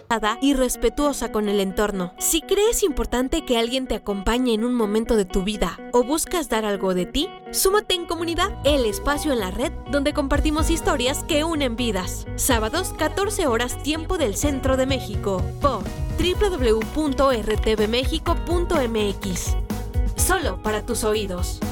y respetuosa con el entorno. Si crees importante que alguien te acompañe en un momento de tu vida o buscas dar algo de ti, súmate en Comunidad, el espacio en la red donde compartimos historias que unen vidas. Sábados, 14 horas, tiempo del Centro de México, por www.rtvmexico.mx. Solo para tus oídos.